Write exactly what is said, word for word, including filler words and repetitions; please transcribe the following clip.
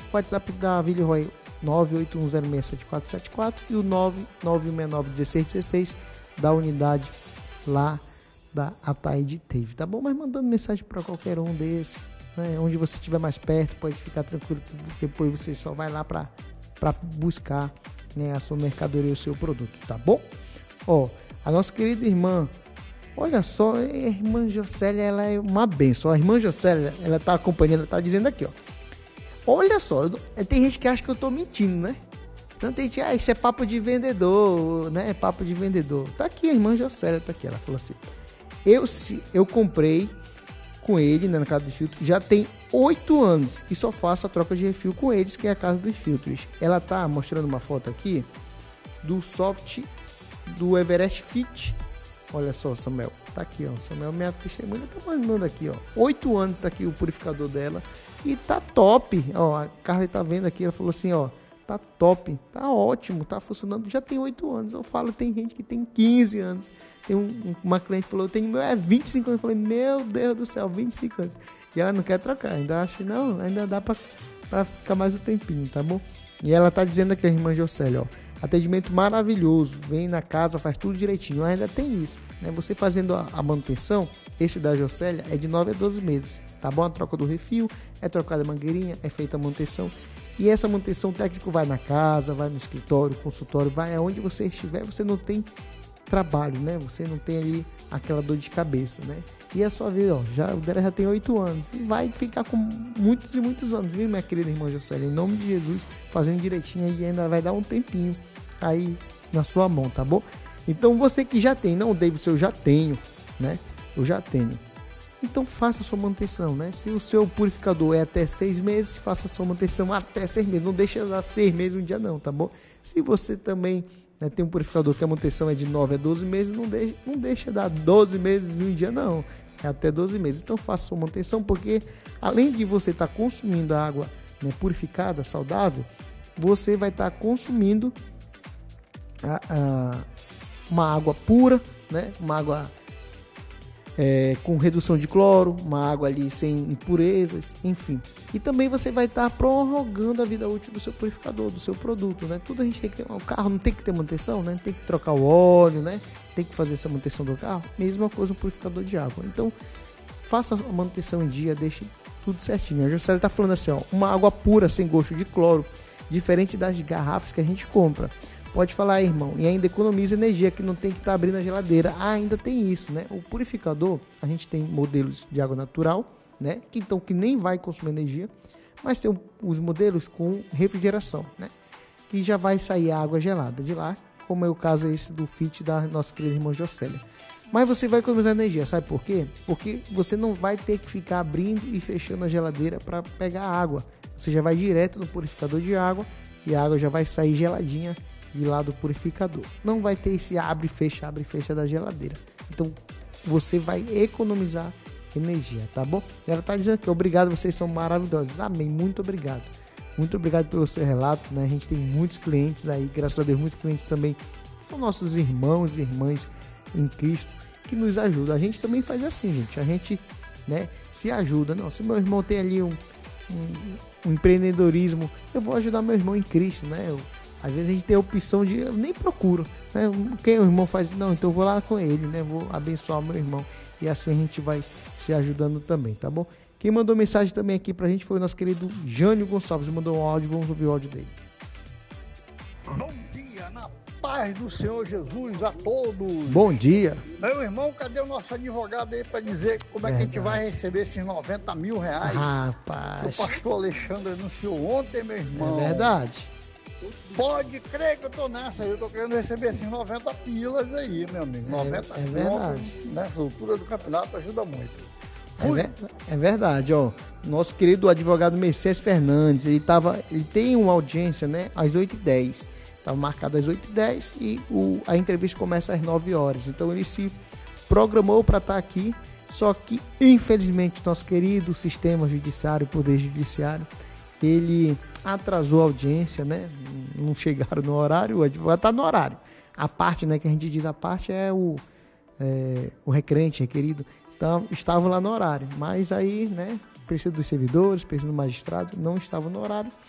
O WhatsApp da Villeroy nove oito um zero seis sete quatro sete quatro e o nove nove um seis nove um seis um seis da unidade lá da Ataíde Teve, tá bom? Mas mandando mensagem para qualquer um desses, né? Onde você estiver mais perto, pode ficar tranquilo, depois você só vai lá para para buscar, né, a sua mercadoria, o seu produto, tá bom? Ó, a nossa querida irmã, olha só, a irmã Jocélia, ela é uma benção. A irmã Jocélia, ela tá acompanhando, ela tá dizendo aqui, ó. Olha só, tem gente que acha que eu tô mentindo, né? Não tem gente, ah, isso é papo de vendedor, né? É papo de vendedor. Tá aqui, a irmã Jocélia tá aqui, ela falou assim: eu, eu comprei com ele, né, na casa dos filtros, já tem oito anos e só faço a troca de refil com eles, que é a casa dos filtros. Ela tá mostrando uma foto aqui do soft do Everest Fit. Olha só, Samuel, tá aqui, ó. Samuel, minha testemunha, tá mandando aqui, ó. Oito anos tá aqui o purificador dela e tá top. Ó, a Carla tá vendo aqui, ela falou assim, ó, tá top, tá ótimo, tá funcionando, já tem oito anos. Eu falo, tem gente que tem quinze anos. Tem um, uma cliente que falou, eu tenho meu, é vinte e cinco anos. Eu falei, meu Deus do céu, vinte e cinco anos. E ela não quer trocar, ainda acho que não, ainda dá pra, pra ficar mais um tempinho, tá bom? E ela tá dizendo aqui, a irmã Jocélia, ó, atendimento maravilhoso, vem na casa, faz tudo direitinho, ainda tem isso, né? Você fazendo a, a manutenção, esse da Jocélia é de nove a doze meses, tá bom? A troca do refil, é trocada a mangueirinha, é feita a manutenção. E essa manutenção técnica vai na casa, vai no escritório, consultório, vai aonde você estiver, você não tem trabalho, né? Você não tem ali aquela dor de cabeça, né? E a sua vida, ó, já, o dela já tem oito anos e vai ficar com muitos e muitos anos, viu, minha querida irmã Jocélia? Em nome de Jesus, fazendo direitinho aí, ainda vai dar um tempinho aí na sua mão, tá bom? Então você que já tem, não, David, eu já tenho, né? Eu já tenho. Então faça a sua manutenção, né? Se o seu purificador é até seis meses, faça a sua manutenção até seis meses. Não deixa dar seis meses um dia não, tá bom? Se você também, né, tem um purificador que a manutenção é de nove a doze meses, não deixa, não deixa dar doze meses um dia não. É até doze meses. Então faça a sua manutenção, porque além de você estar tá consumindo a água, né, purificada, saudável, você vai estar tá consumindo a, a, uma água pura, né? Uma água É, com redução de cloro, uma água ali sem impurezas, enfim. E também você vai estar tá prorrogando a vida útil do seu purificador, do seu produto, né? Tudo a gente tem que ter, o carro não tem que ter manutenção, né? Tem que trocar o óleo, né? Tem que fazer essa manutenção do carro. Mesma coisa no purificador de água. Então, faça a manutenção em dia, deixe tudo certinho. A Jocélia está falando assim, ó, uma água pura, sem gosto de cloro, diferente das garrafas que a gente compra. Pode falar, irmão, e ainda economiza energia, que não tem que estar tá abrindo a geladeira. Ah, ainda tem isso, né? O purificador, a gente tem modelos de água natural, né? Que, então, que nem vai consumir energia, mas tem os modelos com refrigeração, né? Que já vai sair a água gelada de lá, como é o caso esse do Fit da nossa querida irmã Jocélia. Mas você vai economizar energia, sabe por quê? Porque você não vai ter que ficar abrindo e fechando a geladeira para pegar água. Você já vai direto no purificador de água e a água já vai sair geladinha de lá do purificador. Não vai ter esse abre e fecha, abre e fecha da geladeira. Então você vai economizar energia, tá bom? Ela tá dizendo que obrigado, vocês são maravilhosos. Amém, muito obrigado. Muito obrigado pelo seu relato, né? A gente tem muitos clientes aí, graças a Deus, muitos clientes também são nossos irmãos e irmãs em Cristo que nos ajudam. A gente também faz assim, gente. A gente, né, se ajuda. Não, se meu irmão tem ali um, um, um empreendedorismo, eu vou ajudar meu irmão em Cristo, né? Eu, às vezes a gente tem a opção de, eu nem procuro, né? Quem o irmão faz, não, então eu vou lá com ele, né? Vou abençoar o meu irmão. E assim a gente vai se ajudando também, tá bom? Quem mandou mensagem também aqui pra gente foi o nosso querido Jânio Gonçalves. Mandou um áudio, vamos ouvir o áudio dele. Bom dia, na paz do Senhor Jesus a todos. Bom dia. Meu irmão, cadê o nosso advogado aí pra dizer como é que a gente vai receber esses noventa mil reais? Rapaz. O pastor Alexandre anunciou ontem, meu irmão. É verdade. Pode crer que eu tô nessa, eu tô querendo receber esses noventa pilas aí, meu amigo. noventa é, é verdade. Conto, nessa altura do campeonato ajuda muito. É, ver, é verdade, ó. Nosso querido advogado Mercedes Fernandes, ele tava, ele tem uma audiência, né, às oito e dez. Estava marcado às oito e dez e o, a entrevista começa às nove horas. Então ele se programou para estar aqui, só que infelizmente nosso querido sistema judiciário, poder judiciário, ele atrasou a audiência, né? Não chegaram no horário, o advogado está no horário. A parte, né, que a gente diz a parte é o, é, o requerente, requerido, então estava lá no horário, mas aí, né, precisa dos servidores, precisa do magistrado, não estava no horário